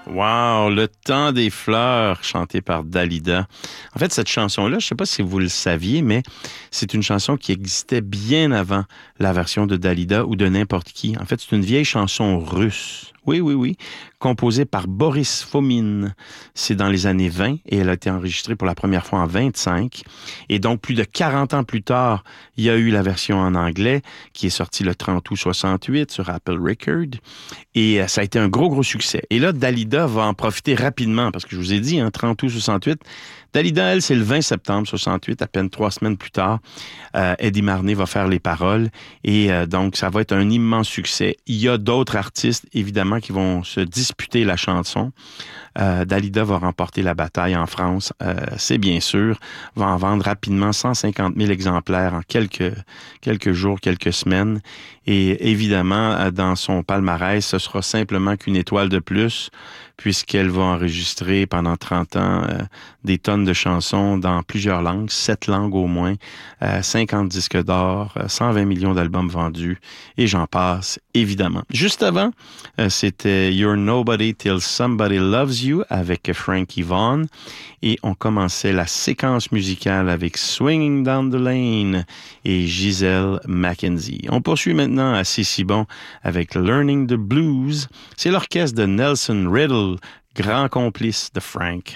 Wow, Le temps des fleurs, chanté par Dalida. En fait, cette chanson-là, je ne sais pas si vous le saviez, mais c'est une chanson qui existait bien avant la version de Dalida ou de n'importe qui. En fait, c'est une vieille chanson russe. Oui, oui, oui, composée par Boris Fomin. C'est dans les années 20 et elle a été enregistrée pour la première fois en 25. Et donc, plus de 40 ans plus tard, il y a eu la version en anglais qui est sortie le 30 août 68 sur Apple Records. Et ça a été un gros, gros succès. Et là, Dalida va en profiter rapidement parce que je vous ai dit, 30 août 68, Dalida, elle, c'est le 20 septembre 68, à peine 3 semaines plus tard. Eddie Marnay va faire les paroles et donc ça va être un immense succès. Il y a d'autres artistes, évidemment, qui vont se disputer la chanson. Dalida va remporter la bataille en France, c'est bien sûr, va en vendre rapidement 150 000 exemplaires en quelques jours, quelques semaines. Et évidemment, dans son palmarès, ce sera simplement qu'une étoile de plus, puisqu'elle va enregistrer pendant 30 ans des tonnes de chansons dans plusieurs langues, 7 langues au moins, 50 disques d'or, 120 millions d'albums vendus, et j'en passe, évidemment. Juste avant, c'était You're Nobody Till Somebody Loves You avec Frankie Vaughan, et on commençait la séquence musicale avec Swinging Down the Lane et Giselle Mackenzie. On poursuit maintenant à C'est bon avec Learning the Blues. C'est l'orchestre de Nelson Riddle, grand complice de Frank.